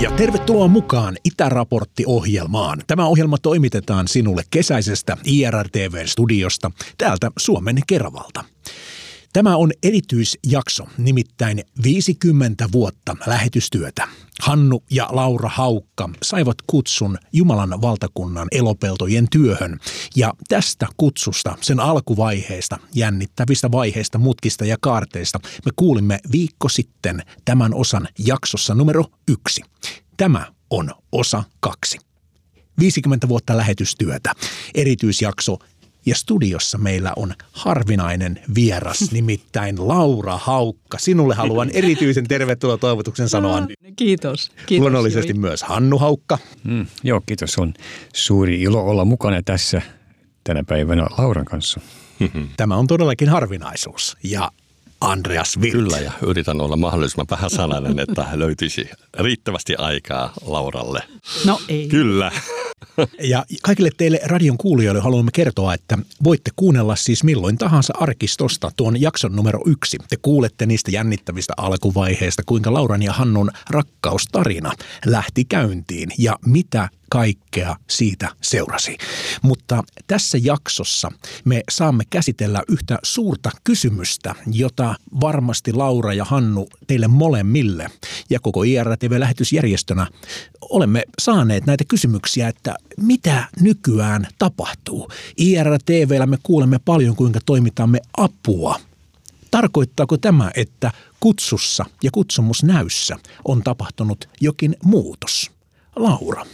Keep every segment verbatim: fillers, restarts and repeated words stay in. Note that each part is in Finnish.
Ja tervetuloa mukaan Itäraportti-ohjelmaan. Tämä ohjelma toimitetaan sinulle kesäisestä I R R T V-studiosta täältä Suomen Keravalta. Tämä on erityisjakso, nimittäin viisikymmentä vuotta lähetystyötä. Hannu ja Laura Haukka saivat kutsun Jumalan valtakunnan elopeltojen työhön. Ja tästä kutsusta, sen alkuvaiheista, jännittävistä vaiheista, mutkista ja kaarteista, me kuulimme viikko sitten tämän osan jaksossa numero yksi. Tämä on osa kaksi. viisikymmentä vuotta lähetystyötä, erityisjakso. Ja studiossa meillä on harvinainen vieras, nimittäin Laura Haukka. Sinulle haluan erityisen tervetuloa toivotuksen sanoa. No, kiitos. kiitos. Luonnollisesti Joi. myös Hannu Haukka. Mm, joo, kiitos. On suuri ilo olla mukana tässä tänä päivänä Lauran kanssa. Tämä on todellakin harvinaisuus. Ja Andreas Wirth. Kyllä, ja yritän olla mahdollisimman vähän sanainen, että löytyisi riittävästi aikaa Lauralle. No ei. Kyllä. Ja kaikille teille radion kuulijoille haluamme kertoa, että voitte kuunnella siis milloin tahansa arkistosta tuon jakson numero yksi. Te kuulette niistä jännittävistä alkuvaiheista, kuinka Lauran ja Hannun rakkaustarina lähti käyntiin ja mitä kaikkea siitä seurasi. Mutta tässä jaksossa me saamme käsitellä yhtä suurta kysymystä, jota varmasti Laura ja Hannu teille molemmille ja koko I R R T V-lähetysjärjestönä olemme saaneet näitä kysymyksiä, että mitä nykyään tapahtuu. I R R T V:llä me kuulemme paljon, kuinka toimitamme apua. Tarkoittaako tämä, että kutsussa ja kutsumusnäyssä on tapahtunut jokin muutos? Laura.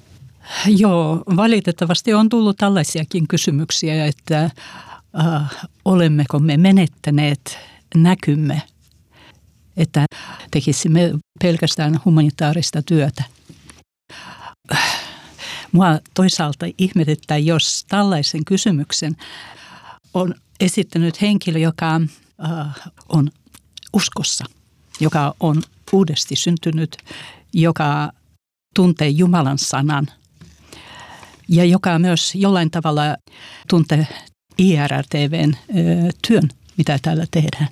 Joo, valitettavasti on tullut tällaisiakin kysymyksiä, että äh, olemmeko me menettäneet näkymme, että tekisimme pelkästään humanitaarista työtä. Mua toisaalta ihmetyttää, jos tällaisen kysymyksen on esittänyt henkilö, joka äh, on uskossa, joka on uudesti syntynyt, joka tuntee Jumalan sanan ja joka myös jollain tavalla tuntee I R R T V:n ö, työn, mitä täällä tehdään.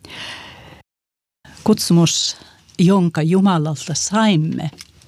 Kutsumus, jonka Jumalalta saimme,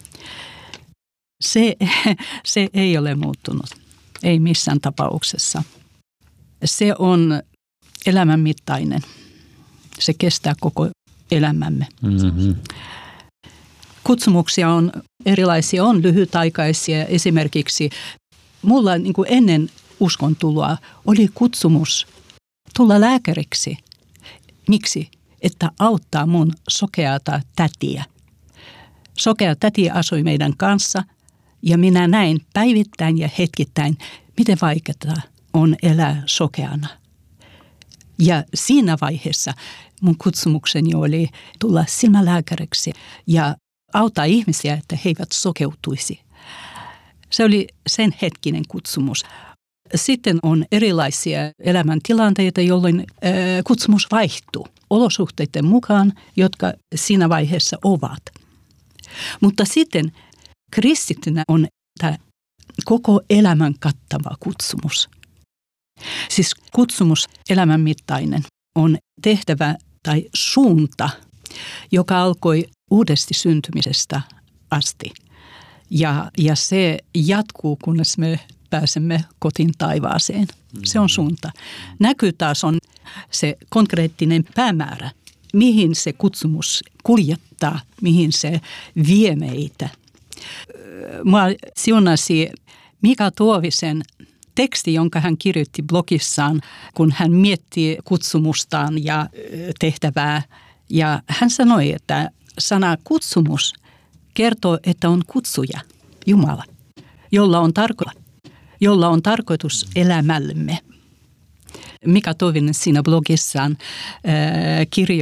se, se ei ole muuttunut, ei missään tapauksessa. Se on elämänmittainen, se kestää koko elämämme. Mm-hmm. Kutsumuksia on erilaisia, on lyhytaikaisia. Esimerkiksi mulla niin kuin ennen uskontuloa oli kutsumus tulla lääkäriksi. Miksi? Että auttaa mun sokeata tätiä. Sokea täti asui meidän kanssa ja minä näin päivittäin ja hetkittäin, miten vaikeaa on elää sokeana. Ja siinä vaiheessa mun kutsumukseni oli tulla silmälääkäriksi ja auttaa ihmisiä, että he eivät sokeutuisi. Se oli sen hetkinen kutsumus. Sitten on erilaisia elämäntilanteita, jolloin kutsumus vaihtuu olosuhteiden mukaan, jotka siinä vaiheessa ovat. Mutta sitten kristittynä on tämä koko elämän kattava kutsumus. Siis kutsumus elämänmittainen on tehtävä tai suunta, joka alkoi uudesti syntymisestä asti. Ja, ja se jatkuu, kunnes me pääsemme kotiin taivaaseen. Se on suunta. Näky taas on se konkreettinen päämäärä, mihin se kutsumus kuljettaa, mihin se vie meitä. Mua siunasi Mika Tuovisen teksti, jonka hän kirjoitti blogissaan, kun hän miettii kutsumustaan ja tehtävää. Ja hän sanoi, että sana kutsumus kertoo, että on kutsuja, Jumala, jolla on, tarko- jolla on tarkoitus elämällemme. Mika Tuovinen siinä blogissaan äh, kirjoitti